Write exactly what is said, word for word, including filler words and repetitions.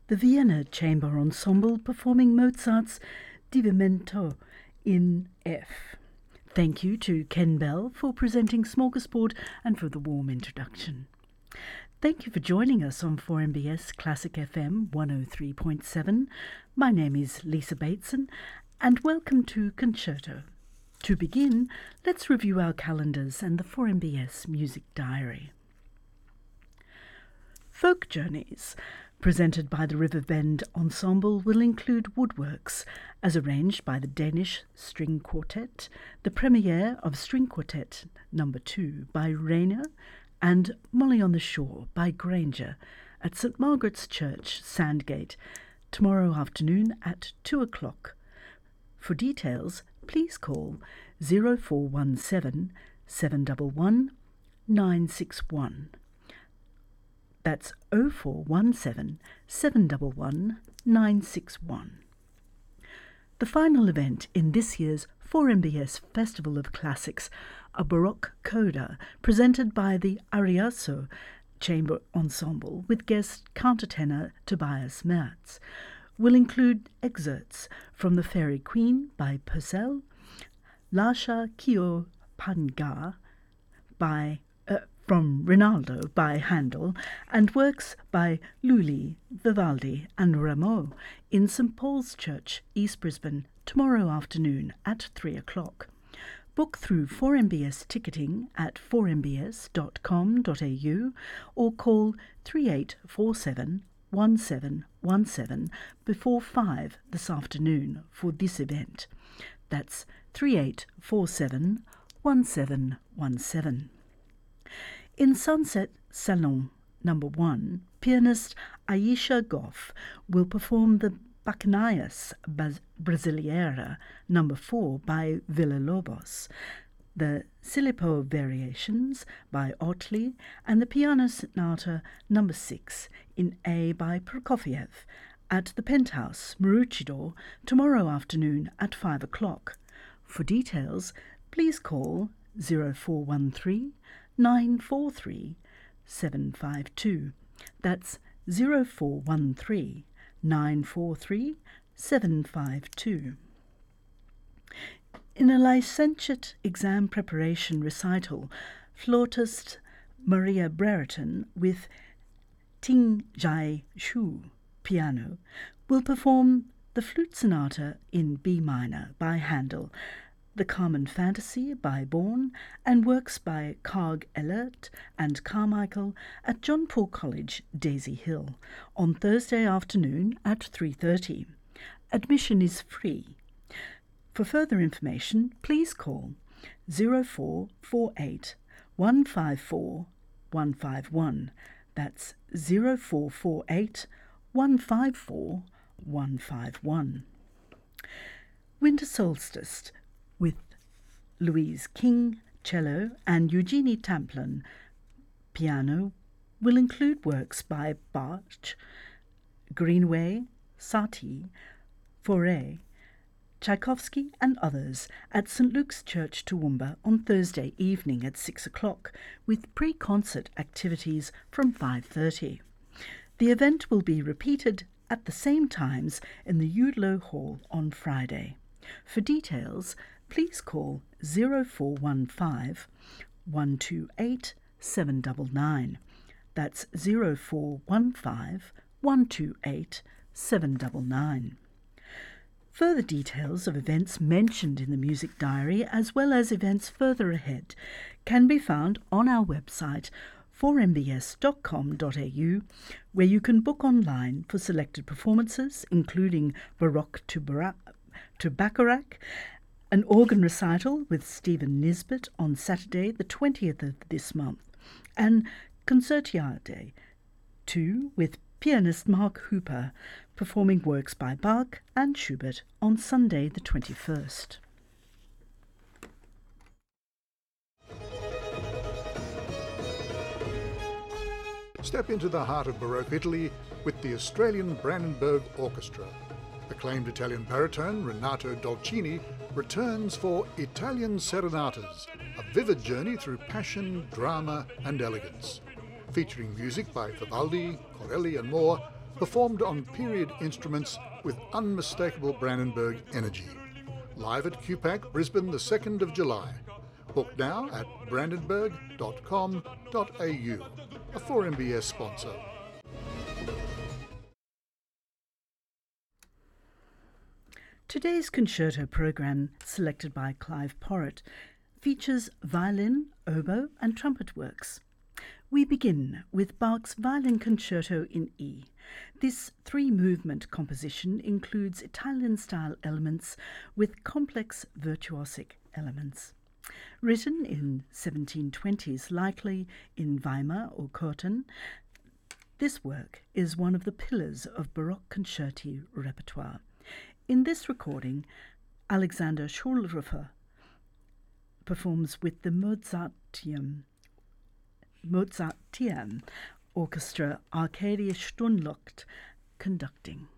the Vienna Chamber Ensemble performing Mozart's Divertimento in F. Thank you to Ken Bell for presenting Smorgasbord and for the warm introduction. Thank you for joining us on four M B S Classic F M one oh three point seven. My name is Lisa Bateson, and welcome to Concerto. To begin, let's review our calendars and the four M B S Music Diary. Folk Journeys, presented by the Riverbend Ensemble, will include woodworks, as arranged by the Danish String Quartet, the premiere of String Quartet number two by Rayner, and Molly on the Shore by Granger at St Margaret's Church, Sandgate, tomorrow afternoon at two o'clock. For details, please call zero four one seven, seven one one, nine six one. That's oh four one seven, seven one one, nine six one. The final event in this year's four M B S Festival of Classics, a Baroque coda presented by the Ariaso Chamber Ensemble with guest countertenor Tobias Mertz, will include excerpts from The Fairy Queen by Purcell, Lascia ch'io pianga by uh, from Rinaldo by Handel, and works by Lully, Vivaldi and Rameau in St Paul's Church, East Brisbane, tomorrow afternoon at three o'clock. Book through four M B S ticketing at four m b s dot com dot a u or call three eight four seven, one seven one seven before five this afternoon for this event. That's three eight four seven, one seven one seven. In Sunset Salon number one, pianist Aisha Goff will perform the Bacchanalias Brasileira number four by Villa-Lobos, the Sillipo Variations by Otley, and the Piano Sonata number six in A by Prokofiev at the Penthouse, Maroochydore, tomorrow afternoon at five o'clock. For details, please call zero four one three, nine four three, seven five two. That's zero four one three, nine four three, seven five two. In a licentiate exam preparation recital, flautist Maria Brereton with Ting Jai Shu piano will perform the Flute Sonata in B minor by Handel, the Carmen Fantasy by Bourne, and works by Karg Ellert and Carmichael at John Paul College, Daisy Hill, on Thursday afternoon at three thirty. Admission is free. For further information, please call zero four four eight, one five four, one five one. That's zero four four eight, one five four, one five one. Winter Solstice with Louise King, cello, and Eugenie Tamplin, piano, will include works by Bach, Greenaway, Satie, Fauré, Tchaikovsky and others at St Luke's Church, Toowoomba on Thursday evening at six o'clock, with pre-concert activities from five thirty. The event will be repeated at the same times in the Udlow Hall on Friday. For details, please call zero four one five, one two eight, seven nine nine. That's zero four one five, one two eight, seven nine nine. Further details of events mentioned in the Music Diary, as well as events further ahead, can be found on our website four m b s dot com dot a u, where you can book online for selected performances, including Baroque to, Bar- to Bacharach, an organ recital with Stephen Nisbet on Saturday the twentieth of this month, and Concertiade two with pianist Mark Hooper performing works by Bach and Schubert on Sunday the twenty-first. Step into the heart of Baroque Italy with the Australian Brandenburg Orchestra. Acclaimed Italian baritone Renato Dolcini returns for Italian Serenatas, a vivid journey through passion, drama and elegance. Featuring music by Vivaldi, Corelli and more, performed on period instruments with unmistakable Brandenburg energy. Live at Q PAC Brisbane the second of July. Book now at brandenburg dot com dot a u, a four M B S sponsor. Today's concerto program, selected by Clive Porritt, features violin, oboe and trumpet works. We begin with Bach's Violin Concerto in E. This three-movement composition includes Italian-style elements with complex virtuosic elements. Written in seventeen twenties, likely in Weimar or Cothen, this work is one of the pillars of Baroque concerti repertoire. In this recording, Alexander Schulhofer performs with the Mozarteum, Mozarteum Orchestra Arcadia Sturmlucht conducting.